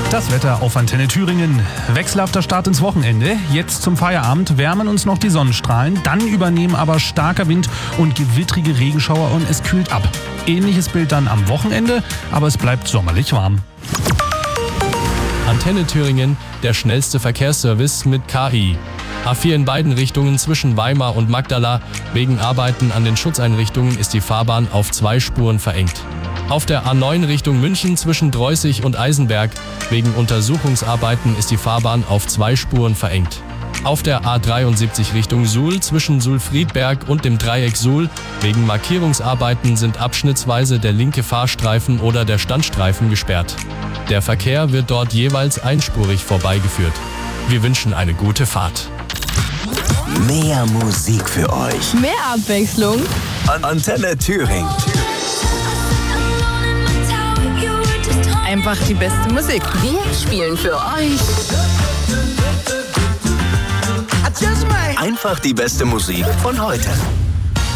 Das Wetter auf Antenne Thüringen. Wechselhafter Start ins Wochenende. Jetzt zum Feierabend wärmen uns noch die Sonnenstrahlen. Dann übernehmen aber starker Wind und gewittrige Regenschauer und es kühlt ab. Ähnliches Bild dann am Wochenende, aber es bleibt sommerlich warm. Antenne Thüringen, der schnellste Verkehrsservice mit KI. A4 in beiden Richtungen zwischen Weimar und Magdala. Wegen Arbeiten an den Schutzeinrichtungen ist die Fahrbahn auf 2 Spuren verengt. Auf der A9 Richtung München zwischen Dreußig und Eisenberg. Wegen Untersuchungsarbeiten ist die Fahrbahn auf 2 Spuren verengt. Auf der A73 Richtung Suhl zwischen Suhl-Friedberg und dem Dreieck Suhl. Wegen Markierungsarbeiten sind abschnittsweise der linke Fahrstreifen oder der Standstreifen gesperrt. Der Verkehr wird dort jeweils einspurig vorbeigeführt. Wir wünschen eine gute Fahrt. Mehr Musik für euch. Mehr Abwechslung. Antenne Thüringen. Einfach die beste Musik. Wir spielen für euch Einfach die beste Musik von heute.